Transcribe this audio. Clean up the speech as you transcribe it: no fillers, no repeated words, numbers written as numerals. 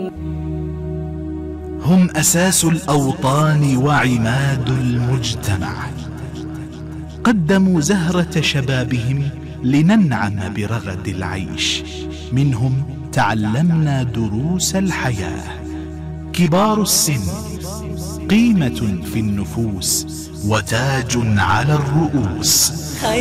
هم أساس الأوطان وعماد المجتمع، قدموا زهرة شبابهم لننعم برغد العيش. منهم تعلمنا دروس الحياة. كبار السن قيمة في النفوس وتاج على الرؤوس.